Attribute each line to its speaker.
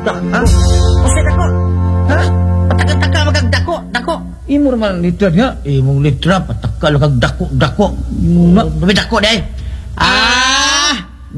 Speaker 1: Ha? Usa dako. Ha? Pataka-taka magagdako, dako.
Speaker 2: Imo naman litra niya. Imong litra, patakal kag dako-dako.
Speaker 1: Dumi dako day.